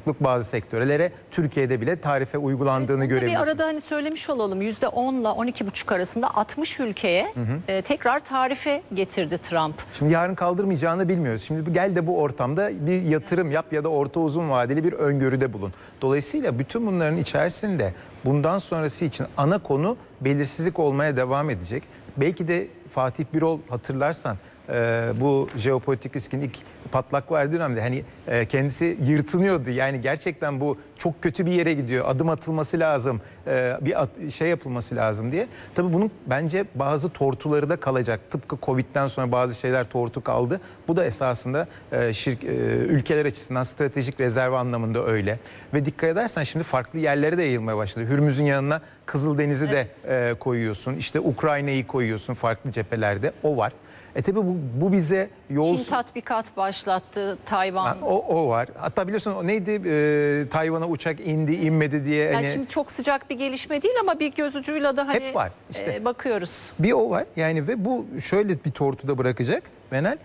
%1,5'luk bazı sektörlere Türkiye'de bile tarife uygulandığını görebiliyorsunuz. Bir arada hani söylemiş olalım, %10 ile 12,5 arasında 60 ülkeye tekrar tarife getirdi Trump. Şimdi yarın kaldırmayacağını bilmiyoruz. Şimdi gel de bu ortamda bir yatırım yap ya da orta uzun vadeli bir öngörüde bulun. Dolayısıyla bütün bunların içerisinde bundan sonrası için ana konu belirsizlik olmaya devam edecek. Belki de Fatih Birol, hatırlarsan bu jeopolitik riskin ilk patlak verdiği dönemde hani kendisi yırtınıyordu. Yani gerçekten bu çok kötü bir yere gidiyor. Adım atılması lazım. Bir şey yapılması lazım diye. Tabii bunun bence bazı tortuları da kalacak. Tıpkı Covid'den sonra bazı şeyler tortu kaldı. Bu da esasında ülkeler açısından stratejik rezerv anlamında öyle. Ve dikkat edersen şimdi farklı yerlere de yayılmaya başladı. Hürmüz'ün yanına Kızıldeniz'i de koyuyorsun. İşte Ukrayna'yı koyuyorsun farklı cephelerde. O var. Tabi bu bize yol... Çin tatbikat başlattı, Tayvan. O var. Hatta biliyorsun neydi, Tayvan'a uçak indi inmedi diye. Yani hani... Şimdi çok sıcak bir gelişme değil ama bir göz ucuyla da hani hep var. İşte bakıyoruz. bir o var yani ve bu şöyle bir tortuda bırakacak Benel.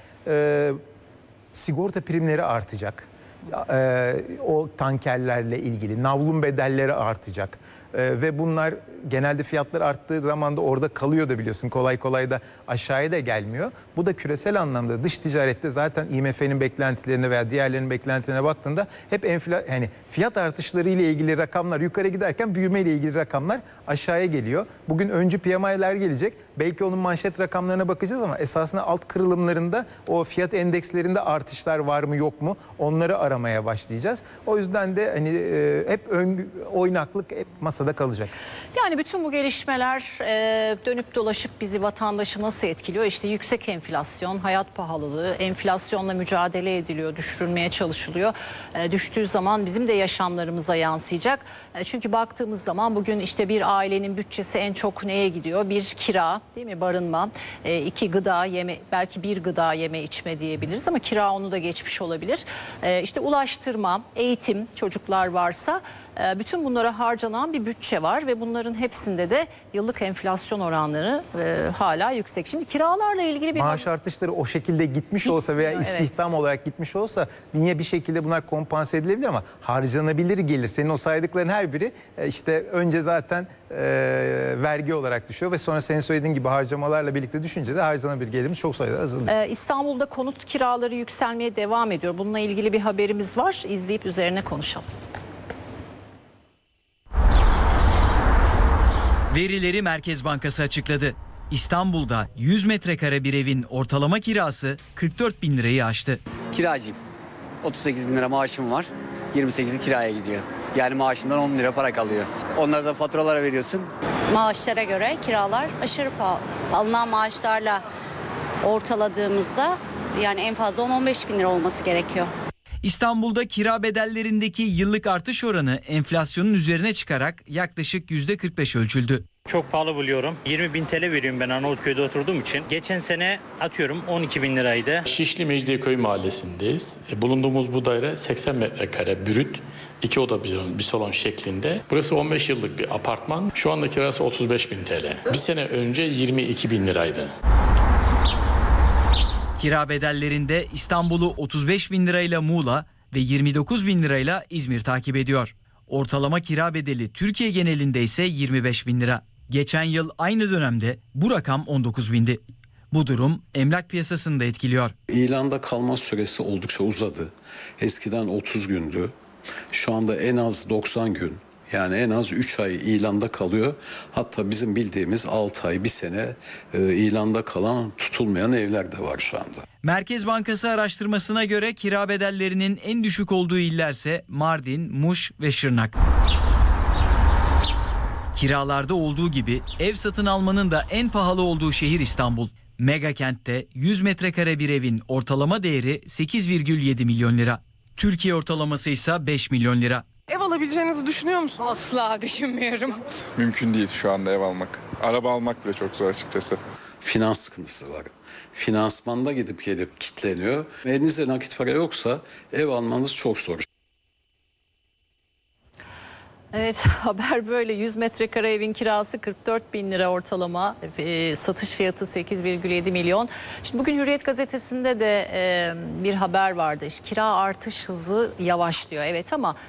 Sigorta primleri artacak. O tankerlerle ilgili navlun bedelleri artacak. Ve bunlar genelde fiyatlar arttığı zaman da orada kalıyor da biliyorsun. Kolay kolay da aşağıya da gelmiyor. Bu da küresel anlamda dış ticarette zaten IMF'nin beklentilerine veya diğerlerinin beklentilerine baktığında hep yani fiyat artışları ile ilgili rakamlar yukarı giderken büyüme ile ilgili rakamlar aşağıya geliyor. Bugün öncü PMI'ler gelecek. Belki onun manşet rakamlarına bakacağız ama esasında alt kırılımlarında o fiyat endekslerinde artışlar var mı yok mu onları aramaya başlayacağız. O yüzden de hani hep oynaklık hep masada kalacak. Yani bütün bu gelişmeler dönüp dolaşıp bizi, vatandaşı nasıl etkiliyor? İşte yüksek enflasyon, hayat pahalılığı, enflasyonla mücadele ediliyor, düşürülmeye çalışılıyor. Düştüğü zaman bizim de yaşamlarımıza yansıyacak. Çünkü baktığımız zaman bugün işte bir ailenin bütçesi en çok neye gidiyor? Bir kira, değil mi? Barınma, iki gıda, yeme, belki bir gıda, yeme, içme diyebiliriz ama kira onu da geçmiş olabilir. İşte ulaştırma, eğitim, çocuklar varsa bütün bunlara harcanan bir bütçe var ve bunların hepsinde de yıllık enflasyon oranları hala yüksek. Şimdi kiralarla ilgili bir... Maaş artışları o şekilde gitmiş olsa veya istihdam olarak gitmiş olsa yine bir şekilde bunlar kompanse edilebilir ama harcanabilir gelir. Senin o saydıkların her biri işte önce zaten vergi olarak düşüyor ve sonra senin söylediğin gibi harcamalarla birlikte düşünce de harcanabilir gelirimiz çok sayıda azalıyor. İstanbul'da konut kiraları yükselmeye devam ediyor. Bununla ilgili bir haberimiz var. İzleyip üzerine konuşalım. Verileri Merkez Bankası açıkladı. İstanbul'da 100 metrekare bir evin ortalama kirası 44 bin lirayı aştı. Kiracıyım. 38 bin lira maaşım var. 28'i kiraya gidiyor. Yani maaşımdan 10 lira para kalıyor. Onları da faturalara veriyorsun. Maaşlara göre kiralar aşırı pahalı. Alınan maaşlarla ortaladığımızda yani en fazla 10-15 bin lira olması gerekiyor. İstanbul'da kira bedellerindeki yıllık artış oranı enflasyonun üzerine çıkarak yaklaşık %45 ölçüldü. Çok pahalı buluyorum. 20 bin TL veriyorum ben Arnavutköy'de oturduğum için. Geçen sene atıyorum 12 bin liraydı. Şişli Mecidiyeköy mahallesindeyiz. Bulunduğumuz bu daire 80 metrekare brüt. 2 oda bir salon şeklinde. Burası 15 yıllık bir apartman. Şu anda kirası 35 bin TL. Bir sene önce 22 bin liraydı. Kira bedellerinde İstanbul'u 35 bin lirayla Muğla ve 29 bin lirayla İzmir takip ediyor. Ortalama kira bedeli Türkiye genelinde ise 25 bin lira. Geçen yıl aynı dönemde bu rakam 19 bindi. Bu durum emlak piyasasını da etkiliyor. İlanda kalma süresi oldukça uzadı. Eskiden 30 gündü. Şu anda en az 90 gün. Yani en az 3 ay ilanda kalıyor. Hatta bizim bildiğimiz 6 ay, 1 sene ilanda kalan, tutulmayan evler de var şu anda. Merkez Bankası araştırmasına göre kira bedellerinin en düşük olduğu illerse Mardin, Muş ve Şırnak. Kiralarda olduğu gibi ev satın almanın da en pahalı olduğu şehir İstanbul. Mega kentte 100 metrekare bir evin ortalama değeri 8,7 milyon lira. Türkiye ortalaması ise 5 milyon lira. Ev alabileceğinizi düşünüyor musunuz? Asla düşünmüyorum. Mümkün değil şu anda ev almak. Araba almak bile çok zor açıkçası. Finans sıkıntısı var. Finansmanda gidip gelip kilitleniyor. Elinizde nakit para yoksa ev almanız çok zor. Evet, haber böyle. 100 metrekare evin kirası 44 bin lira ortalama, satış fiyatı 8,7 milyon. Şimdi bugün Hürriyet gazetesinde de bir haber vardı. İşte kira artış hızı yavaşlıyor. Evet ama